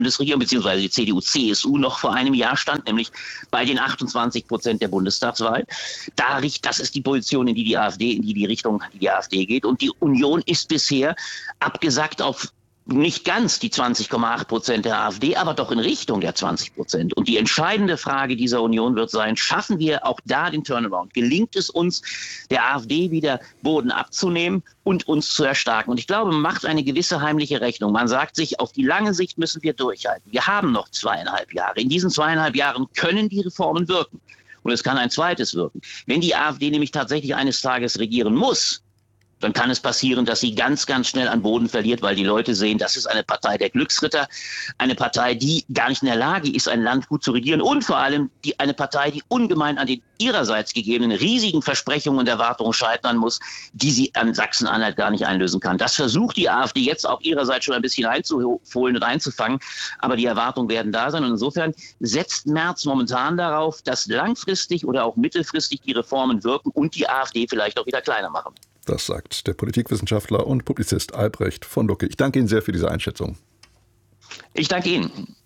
Bundesregierung beziehungsweise die CDU-CSU noch vor einem Jahr stand, nämlich bei den 28% der Bundestagswahl. Das ist die Position, in die AfD, in die Richtung, die AfD geht. Und die Union ist bisher abgesackt auf nicht ganz die 20,8% der AfD, aber doch in Richtung der 20%. Und die entscheidende Frage dieser Union wird sein, schaffen wir auch da den Turnaround? Gelingt es uns, der AfD wieder Boden abzunehmen und uns zu erstarken? Und ich glaube, man macht eine gewisse heimliche Rechnung. Man sagt sich, auf die lange Sicht müssen wir durchhalten. Wir haben noch 2,5 Jahre. In diesen 2,5 Jahren können die Reformen wirken. Und es kann ein zweites wirken. Wenn die AfD nämlich tatsächlich eines Tages regieren muss, dann kann es passieren, dass sie ganz, ganz schnell an Boden verliert, weil die Leute sehen, das ist eine Partei der Glücksritter, eine Partei, die gar nicht in der Lage ist, ein Land gut zu regieren und vor allem eine Partei, die ungemein an den ihrerseits gegebenen riesigen Versprechungen und Erwartungen scheitern muss, die sie an Sachsen-Anhalt gar nicht einlösen kann. Das versucht die AfD jetzt auch ihrerseits schon ein bisschen einzuholen und einzufangen, aber die Erwartungen werden da sein und insofern setzt Merz momentan darauf, dass langfristig oder auch mittelfristig die Reformen wirken und die AfD vielleicht auch wieder kleiner machen. Das sagt der Politikwissenschaftler und Publizist Albrecht von Lucke. Ich danke Ihnen sehr für diese Einschätzung. Ich danke Ihnen.